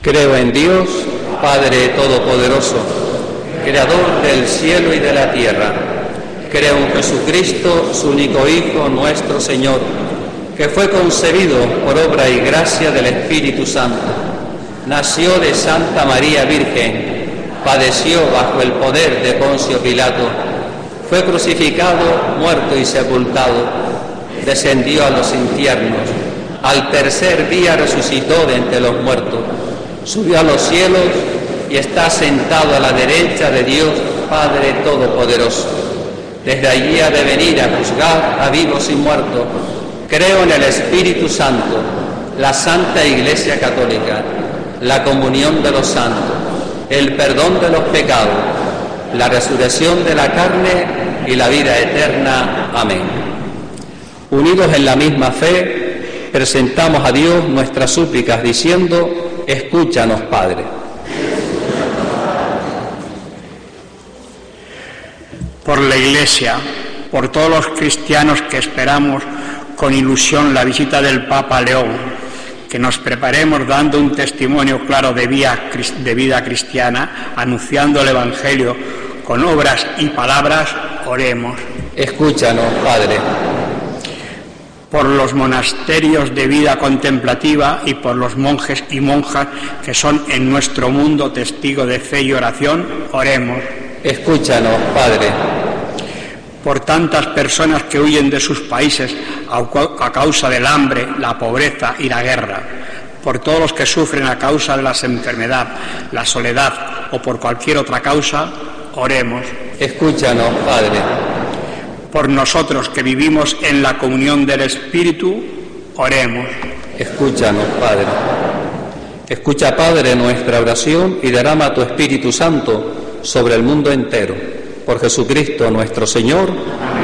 Creo en Dios, Padre Todopoderoso, Creador del cielo y de la tierra. Creo en Jesucristo, su único Hijo, nuestro Señor, que fue concebido por obra y gracia del Espíritu Santo. Nació de Santa María Virgen, padeció bajo el poder de Poncio Pilato, fue crucificado, muerto y sepultado, descendió a los infiernos, al tercer día resucitó de entre los muertos, subió a los cielos y está sentado a la derecha de Dios Padre Todopoderoso. Desde allí ha de venir a juzgar a vivos y muertos. Creo en el Espíritu Santo, la Santa Iglesia Católica, la comunión de los santos, el perdón de los pecados, la resurrección de la carne y la vida eterna. Amén. Unidos en la misma fe, presentamos a Dios nuestras súplicas diciendo: escúchanos, Padre. Por la Iglesia, por todos los cristianos que esperamos con ilusión la visita del Papa León, que nos preparemos dando un testimonio claro de vida cristiana, anunciando el Evangelio con obras y palabras, oremos. Escúchanos, Padre. Por los monasterios de vida contemplativa y por los monjes y monjas que son en nuestro mundo testigo de fe y oración, oremos. Escúchanos, Padre. Por tantas personas que huyen de sus países a causa del hambre, la pobreza y la guerra, por todos los que sufren a causa de las enfermedades, la soledad o por cualquier otra causa, oremos. Escúchanos, Padre. Por nosotros que vivimos en la comunión del Espíritu, oremos. Escúchanos, Padre. Escucha, Padre, nuestra oración y derrama tu Espíritu Santo sobre el mundo entero. Por Jesucristo nuestro Señor.